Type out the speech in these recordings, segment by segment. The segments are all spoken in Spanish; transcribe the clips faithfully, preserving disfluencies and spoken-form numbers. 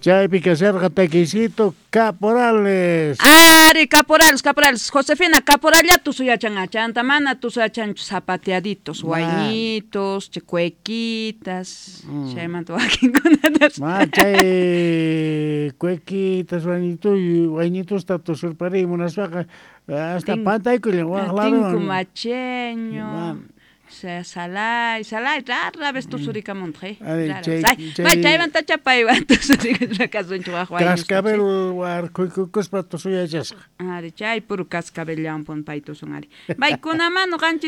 Chaypi casarqa taquisito caporales. Ari, caporales, caporales. Josefina, caporalla tusuyachan achanta, mana tusuyachan zapateaditos, guainitos, cuequitas, mm. Chayman tuaquinkunatas. Ma, chay cuequitas, guainitos, guainitos tato surparimos, hasta pantaykulle, guaglaro. Tinku macheño. Salay, salay, rara vez tu surica montre. Chay, chay, chay van tacha pay van tu surica caso en chuajo. Cascabel war cuicus para tu suya chasca. Ari, chay puro cascabel yampon pay tu sonari. Bay kuna mano ganchi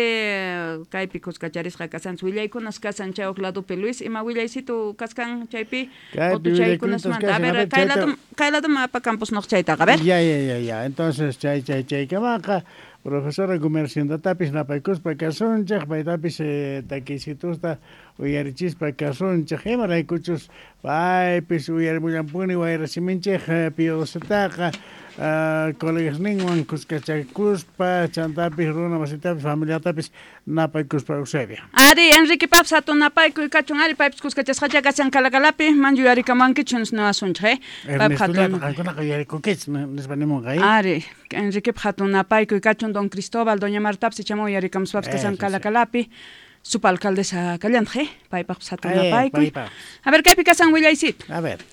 se kai picos cacharis casan suya y kunas casan chay oclado peluis y ma wilay si tu cascan chaypi o tu chay kunas manta. A ver, kai lado kai lado mapa campos no chay ta, a ver. Ya, ya, ya, ya. Entonces chay, chay, chay, camaca. Profesora comercio da tapis na paicos pa cason chak pa tapis taquisitos ta uyarichis pa cason chakema rai kuchus pai pis uyar muyampuni wai rasiminche pio setaka colegas ninguan kuskachacus pa chantapis runa masitapis familia tapis na paicos pa Eusebia. Ari Enrique Paps ato na paico kachon ari paips kuskachas kasan kalakalapi manju yari kamanki chuns no asunche. Pap hatun kana yari kokets nesbanimon gai. Ari Enrique Pato na paico kachon Don Cristóbal, doña Marta, se llamó y aricam swaps que san calacalapi, su alcaldesa Callante, paipa satuna paico. A ver, ¿qué pica San Willaysit? A ver.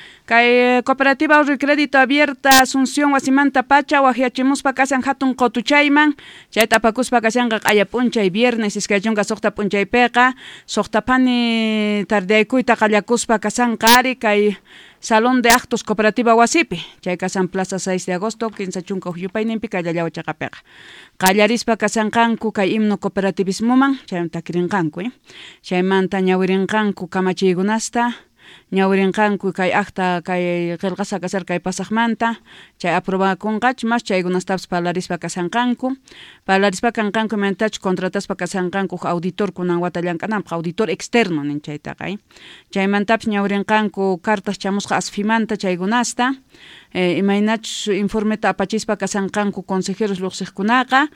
Kay cooperativa ahorro y crédito abierta Asunción Guasimanta Pacha Guajiachimus pa kasan hatun kotuchayman chay tapakus pa kasan qaya punchay viernes iskayunga soqta punchay peka soqta pani tardeaykuita qallakus pa kasan qari kay Salón de Actos Cooperativa Guasipi chay kasan Plaza seis de agosto quince chunka yupayninpi kallallawa chaqapeka qallarispa kasan kanku kay himno cooperativismoman chay takirinqanku chay manta ñawirinqanku kamachiygunasta ñawirinqanku kay akta kay qillqasa kasar kay pasaqmanta chay aprobakunqach mas chaykunastapas parlarispa kasanqanku parlarispa kanqanku mentach contrataspa kasanqanku auditor kunan watallankananpaq auditor externo nin chaytaqay chaymantapas ñawirinqanku cartas chamusqa asfimanta chaykunasta eh, imaynach informeta apachispa kasanqanku consejeros lluqsiqkunaqa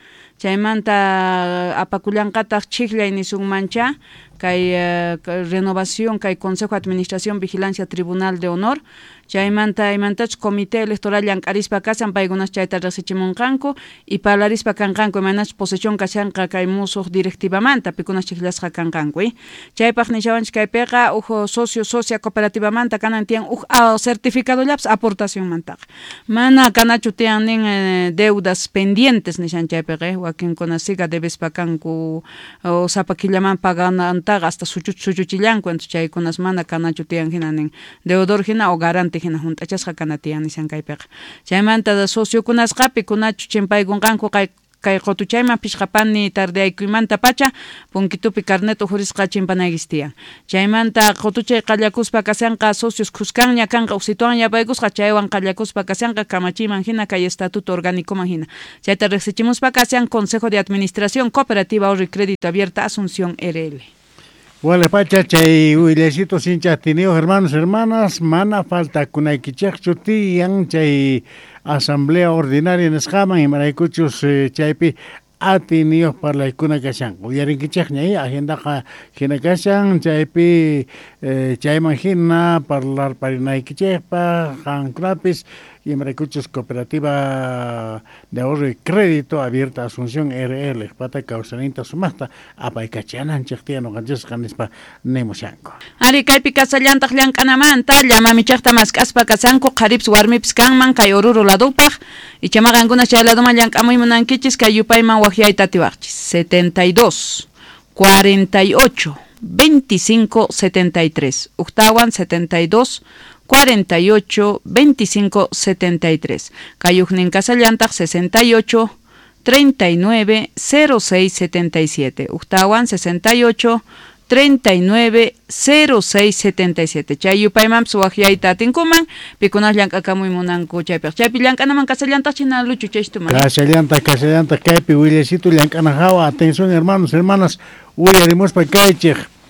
chaymanta apakullanqataq chikllay nisunmancha kay uh, renovación kay Consejo de Administración Vigilancia Tribunal de Honor chaymanta imantaч comité electoral llanqarispa kasan paykunas chayta riqsichimunqanku y parlarispa kanqanku imanach posesión kashanqa kay musuq directivamanta pikunas chiklasqa kanqanku chaypaq nishawanchik kaypiqa uj socio socia cooperativamanta kanan tiyan uj certificado llaps aportación mantaqa mana kanachu tiyan nin eh, deudas pendientes nishan chaypiqa wakinkunasiqa debespa kanku o sapakillaman paganantaqa hasta suchuch suchuchillanku entonces chaykunas mana kanachu tiyan hina nin deudor hina o garante hina hunt'achasqa kanatiyan nishan kaypiqa chaymanta socio kunasqapi kunachu chimpaykunqanku kay kay qotuchayman pishqapani tardeaykuymanta pacha punkitupi carnet ujurisqa chimpanaykis tiyan chaymanta qotuchay qallakuspa kasanqa socios kuskanña kanqa usituwan yapaykusqa chaywan qallakuspa kasanqa kamachiyman hina kay estatuto orgánicoman hina chayta riqsichimuspa kasan Consejo de Administración Cooperativa Ahorro y Crédito Abierta Asunción R L. Wala pacha chay huillecito sincha tenido hermanos hermanas mana falta kunaykichaq chutiyan chay asamblea ordinaria en escaman y maraykuchus eh, chaypi atiniyo parlaykuna kashan uyarinkichaq ñay agenda qa hina kashan chaypi eh, chayman hina parlar parinaykichaqpa qankunapis y Maraykuchus Cooperativa de Ahorro y Crédito Abierta Asunción R L pata causaninta sumasta apaykachanan chaqtiano ganchas qanispa nemushanku ari kaypi kasallantaq llank'anamanta llamamichaqta mask'aspa kasanku qharips warmips kanman kay Oruro ladupaq ichamaqankunas chay ladoman llank'amuy munankichis kay yupayman waqyayta tiwaqchis setenta y dos cuarenta y ocho veinticinco setenta y tres Uctawan setenta y dos cuarenta y ocho veinticinco setenta y tres Cayujnin Casallantaq sesenta y ocho treinta y nueve cero seis setenta y siete Uctawan sesenta y ocho treinta y nueve cero seis setenta y siete chay yupayman suwaqyayta tinkuman pikunas llank'akamuy munanku chaypiq chaypi llank'anaman Casallantaq china luchu chaystuman Casallantaq Casallantaq kaypi willecito llank'ana hawa atención hermanos hermanas uyarimuspa kaychik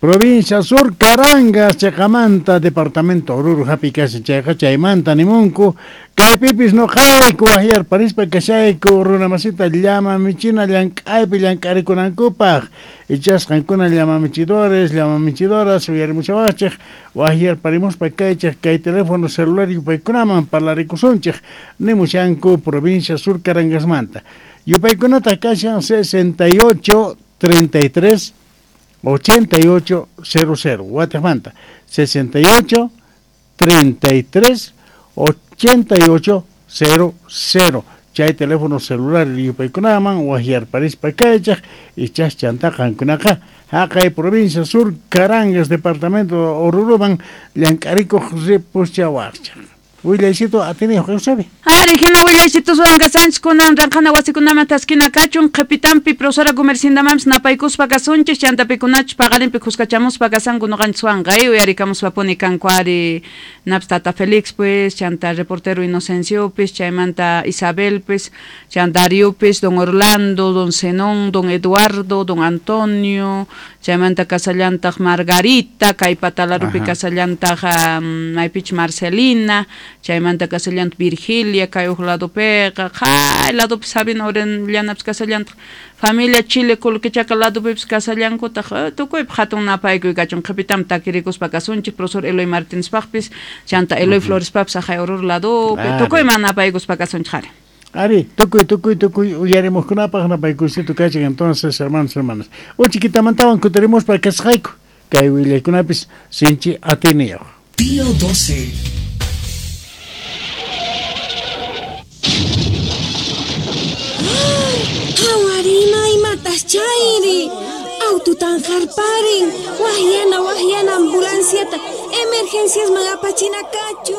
provincia Sur Carangas, Chacamanta, departamento Oruro, Happy Casa, Chaymanta, Nimunku, Caipipis no Jaiku, Ayer, Parispa, Cachaiku, Runamasita, Llama, Michina, Llancaipi, Llancaricunancupaj, y Chascancuna, Llama Michidores, Llama Michidoras, Uyar Muchabachech, o Ayer, Parimos, Pacaichech, que hay teléfono celular y Paicunaman, para la Ricusonchech, Nemuchanku, provincia Sur Carangas, Manta. Yupaicunata, Cachan, sesenta y ocho, treinta y tres, ochenta y ocho cero cero, Guatemala, sesenta y ocho, treinta y tres, ochenta y ocho cero cero. Chay teléfono celular y Yupaikunaman, Guajiar París Pacayach, y Chas Chantajan Kunaka, Acay provincia Sur Carangas, departamento Oruruban, Llancarico José Puschawarcha. Willaycito ha tenido que sabe. Arijina Willaycito Suanga Sánchez kunan ranjana wasikunama taskina kachun kapitampi profesora comercindamams napaykuspa kasunchis chantapikunach pagalimpi kuskachamos pagasan kunogan suangay uyarikamos papuni kankuari naps Tata Félix pues chanta reportero Inocencio pues chaymanta Isabel pues chanta Darío pues don Orlando don Zenón don Eduardo don Antonio chaymanta kasallanta Margarita kaypatalarupi kasallanta maypich Marcelina chaymanta kasallant Virgilia kay lado pega kay lado sabin oren llanaps kasallant familia Chile kulkichaka lado pips kasallanku ta tukuy hatun napayku gachun kapitam takirikus pakasunchi profesor Eloy Martínez Pagpis chanta Eloy Flores Paps hay oror lado tukuy manapaykus pakasunchi jare Ari, tukuy, tukuy, tukuy, uyaremos kunapag napaykusito kachik entonces hermanos hermanas o chiquita mantaban que tenemos para que sajaiku kay wile kunapis sinchi ateneo Pío doce. Hawarina y matas chairi. Autotan harparin. Wahyana, wahyana ambulancia. Emergencias magapachina cacho.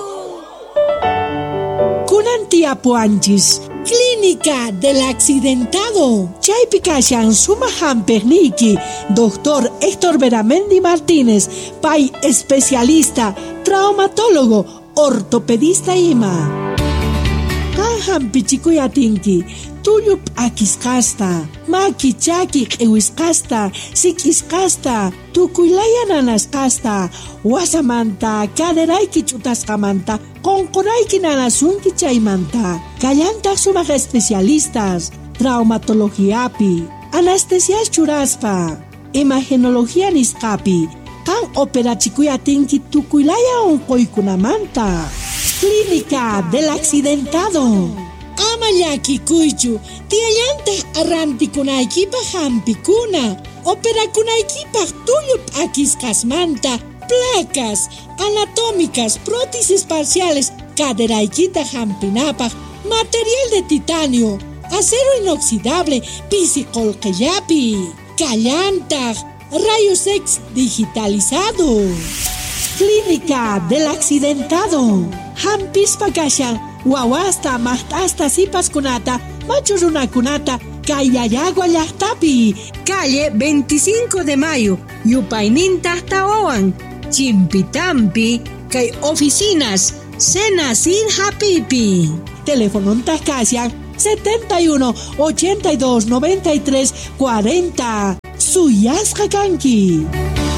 Kunantiapuanchis. Clínica del accidentado. Chaypicashan Sumahan Perniki. Doctor Héctor Beramendi Martínez. Pai especialista. Traumatólogo. Ortopedista Ima. Kahan pichikuyatinki. Tuyup akiskasta, makichaki ewiskasta, sikiskasta, tukuylayan anaskasta, wasamanta, kaderaiki chutaskamanta, konkoraiki nanasunki chaymanta, kallantak sumak especialistas, traumatologiapi, anestesias churaspa, imagenología niskapi, kan operachikuyatinki tukuylaya onkoykunamanta. Clínica del accidentado. Amayaki kuychu, tiayante arrantikunaykipa hampikuna, operakunaykipa tuyup akiskasmanta, placas anatómicas, prótesis parciales, caderaykita hampinapaj, material de titanio, acero inoxidable, piscicolqueyapi, callantaj, rayos X digitalizados. Clínica del accidentado. Hampispa kashan. Wawasta mahtasta sipas kunata, machuruna kunata, kayayagua llaqtapi. Calle veinticinco de mayo, Yupayninta Taoan, Chimpitampi, kay oficinas, Senasin Hapipi. Teléfono Tascasian setenta y uno, ochenta y dos, noventa y tres, cuarenta. Suyasqa kanki.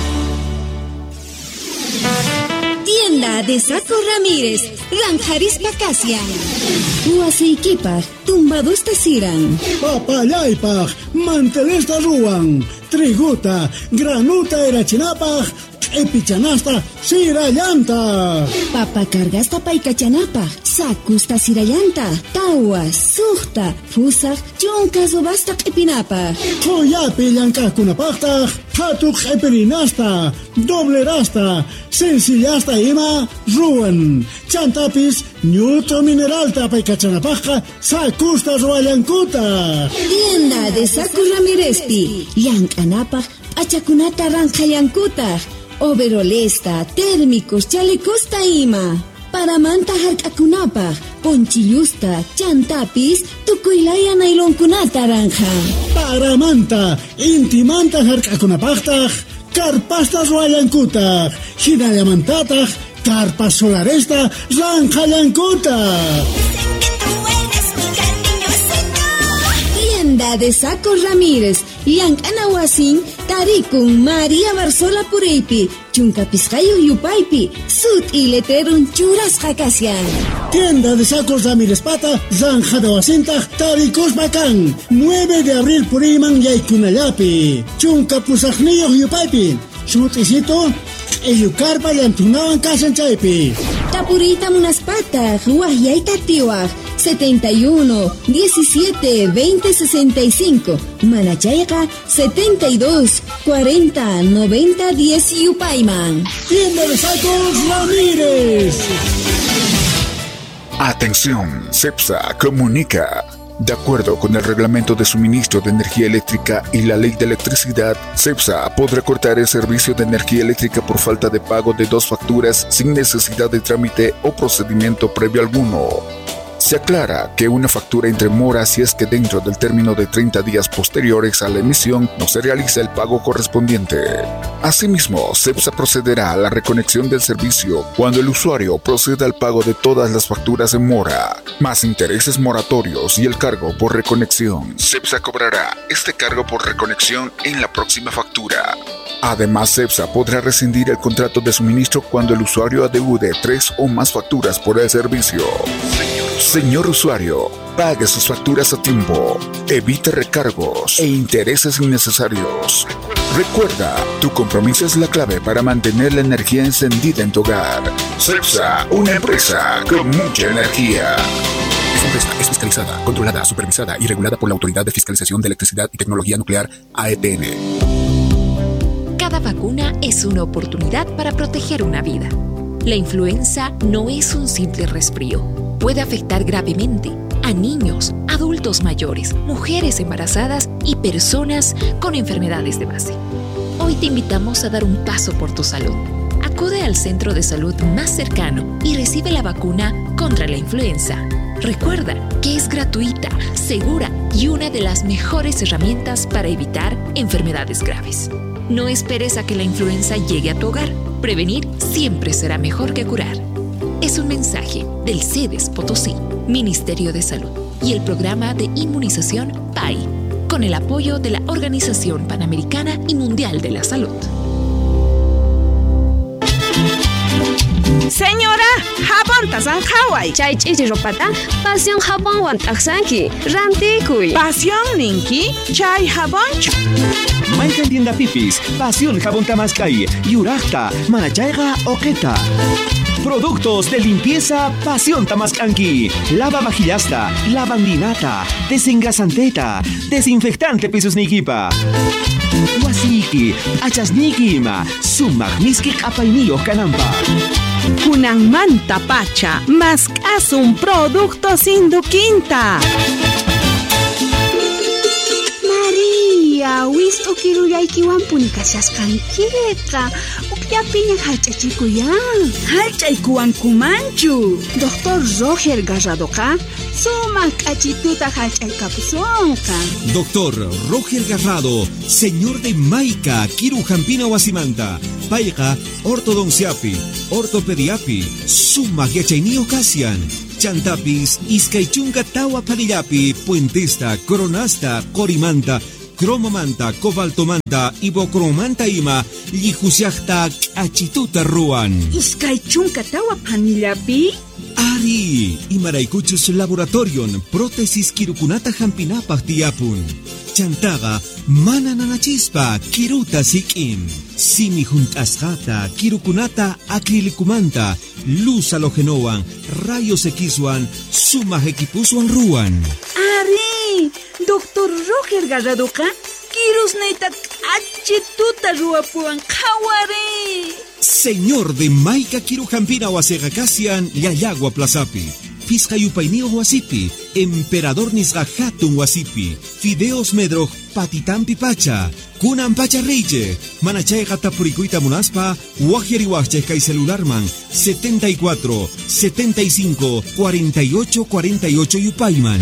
Tienda de Saco Ramírez, Ranjaris Pacasia. Huaseikipa, tumbadusta siran. Papayaypaj, mantelesta ruan, triguta, granuta erachinapaj, epichanasta sirallanta. Papa cargasta paikachanapaj, sakusta sirallanta, tawa, suhta, fusak, chonkazo basta epinapaj. Joyapi llankakunapajtaj, hatuk epirinasta, doblerasta, sencillasta ima, ruan. Chantapis, neutro mineralta paikachanapajka, sakusta ruallankuta. Tienda de Saco Ramírezpi, llankanapaj, achakunata ranjayankuta. Overolesta, térmicos, chalecosta ima. Para manta harkakunapa, ponchillusta, chantapis, tukuylaya nailonkunata ranja. Para manta, intimanta harkakunapajtaj, carpasta ruallankuta. Hinallamantataj, carpas solaresta ranjayankuta. Tienda de Saco Ramírez, Llankanahuasin, Tarikun María Barzola Pureypi, Chunka Piscayo Yupaypi, Sut y Letrerun Churas Jacasian. Tienda de sacos Ramírez Pata, Zanja de Huacinta, Taricos Bacán, nueve de abril Puriman Yaykunayapi, Chunka Pusajnillo Yupaypi, Sutisito, Eyucarpa y Antunaban Casanchaypi. Tapurita Munaspata, Huayaita Tiwaj, setenta y uno, diecisiete, veinte, sesenta y cinco, Manachayaka, setenta y dos, cuarenta, noventa, diez Yupayman. Tienda de sacos Ramírez. Atención, CEPSA comunica. De acuerdo con el Reglamento de Suministro de Energía Eléctrica y la Ley de Electricidad, CEPSA podrá cortar el servicio de energía eléctrica por falta de pago de dos facturas sin necesidad de trámite o procedimiento previo alguno. Se aclara que una factura entre mora si es que dentro del término de treinta días posteriores a la emisión no se realiza el pago correspondiente. Asimismo, CEPSA procederá a la reconexión del servicio cuando el usuario proceda al pago de todas las facturas en mora, más intereses moratorios y el cargo por reconexión. CEPSA cobrará este cargo por reconexión en la próxima factura. Además, CEPSA podrá rescindir el contrato de suministro cuando el usuario adeude tres o más facturas por el servicio. Señor usuario, pague sus facturas a tiempo, evite recargos e intereses innecesarios. Recuerda, tu compromiso es la clave para mantener la energía encendida en tu hogar. CEPSA, una empresa con mucha energía. Esta empresa es fiscalizada, controlada, supervisada y regulada por la Autoridad de Fiscalización de Electricidad y Tecnología Nuclear, A E T N. Cada vacuna es una oportunidad para proteger una vida. La influenza no es un simple resfrío. Puede afectar gravemente a niños, adultos mayores, mujeres embarazadas y personas con enfermedades de base. Hoy te invitamos a dar un paso por tu salud. Acude al centro de salud más cercano y recibe la vacuna contra la influenza. Recuerda que es gratuita, segura y una de las mejores herramientas para evitar enfermedades graves. No esperes a que la influenza llegue a tu hogar. Prevenir siempre será mejor que curar. Es un mensaje del CEDES Potosí, Ministerio de Salud y el Programa de Inmunización P A I, con el apoyo de la Organización Panamericana y Mundial de la Salud. Señora, jabón tazan Hawaii. Chay chichi ropata, pasión jabón wan taksanki, rantikuy. Pasión ninki, chay jaboncho. Maika tienda pipis, pasión jabón tamascay, yurachta, manachaiga oqueta. Productos de limpieza Pasión Tamascanqui. Lava vajillasta, lavandinata, desengrasanteta, desinfectante pisos niquipa. Huasiqui, achasniquima, sumagniski apainillo canampa. Kunan manta pacha, más un producto sin duquinta. María, wisto kiruyaykiwan punikashasqankita. Upyapiña hallch'achikuyan. Hallch'aykuwan kumanchu. Doctor Roger Garradoqa, sumaq k'achituta hallch'aykapusunqa. Doctor Roger Garrado, señor de Maica, Kirujampina Huasimanta. Paiqa, ortodonciapi, ortopediapi, sumaq yachayniyo kasian. Chantapis, iskaychunka tawa parillapi, puentista, coronasta, corimanta, cromomanta, cobaltomanta, ibocromanta ima, lijusiachta, achituta ruan. Iskaychunka tawa panillapi? Ari, imaraykuchus laboratorion, prótesis kirukunata hampinapaq tiyapun. Chantaga, mana nanachispa, kiruta sikim. Simi juntasjata, kirukunata acrilikumanta, luz halogenoan, rayos X-wan, suma equipuswan ruan. Ari, doctor Roger Garradoqa, kirus neita achituta ruapuan kawari. Señor de Maica Kirujampina Huasegacasian, Yayagua Plazapi. Fiscayupainio Huasipi, Emperador Nisgahatun Huasipi, Fideos Medroj Patitampi Pacha, Kunan Pacha Reiche, Manachay Gatapuricuita Munaspa, Huajerihuache Kai Celularman, setenta y cuatro, setenta y cinco, cuarenta y ocho, cuarenta y ocho Yupayman.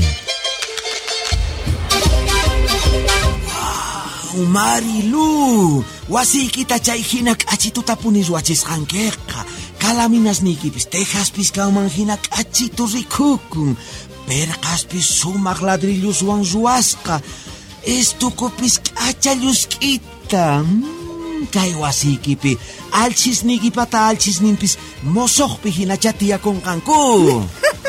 Wow, Marilu, Huasiquita Chayhinak Achituta Punis Huachishanqueca. Kalaminas nikipis, tejas pis kaumanjinak achitu rikukun, perkas pis sumak ladrillos wan zuasca, estuko pis achallus kita. Tayta, kay wasikipi, alchisnikipata alchisnimpis, mosoqpi hinachatia con kanku.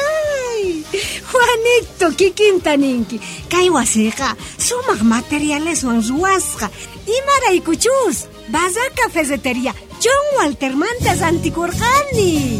Juanito, kikintaninki, kay wasiqa, sumaq materiales wan ruwasqa, imaraykuchus, Bazar Cafetería, John Walter Mantas Anticorjani.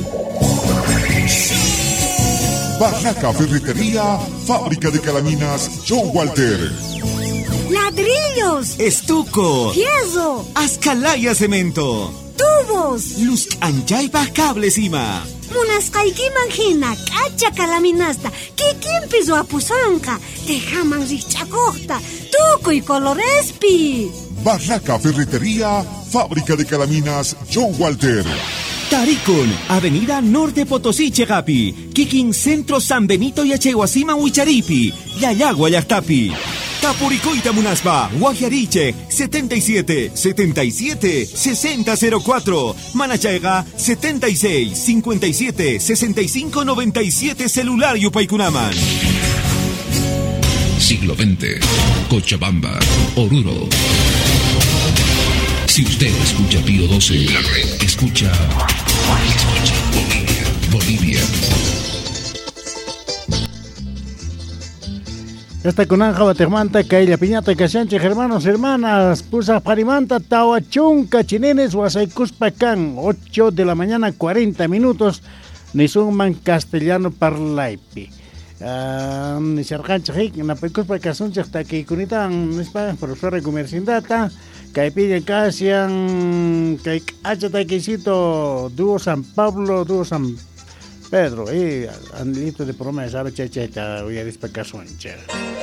Barraca Ferretería, fábrica de calaminas John Walter. Ladrillos, estuco, fierro, ascalaya cemento, tubos, luz anchaypa cables ima. Munasqaykiman hina k'acha kalaminasta kikinpis wapusanqa tejaman riqch'akuqta tukuy colorespi. Barraca Ferretería, fábrica de calaminas John Walter. Taricon, Avenida Norte Potosí Chegapi, Kikin Centro San Benito y Achehuasima Huicharipi, Yayagua Yachtapi. Tapuricoita Munaspa, Guajariche, setenta y siete, setenta y siete, sesenta cero cuatro. Manachaiga, setenta y seis, cincuenta y siete, sesenta y cinco, noventa y siete, celular Yupaykunaman. Siglo veinte, Cochabamba, Oruro. Si usted escucha Pío doce, la red escucha, escucha Bolivia, Bolivia. Esta con Anja Batermanta, Cailla Piñata, Casanche, hermanos, hermanas, Pusa Parimanta, Tawachunca, Chinenes, Huasaycuspacán, ocho de la mañana, cuarenta minutos, Nisuman Castellano Parlaipi. Ni Sarjancha, Napecuspacasun, hasta que Cunitan, profesora de comercindata, Caipilla Casian, Caik Achata Quisito, Dúo San Pablo, Dúo San Pedro, eh, Angelito de promesa, Chacheta, Uyarispa Casuncha.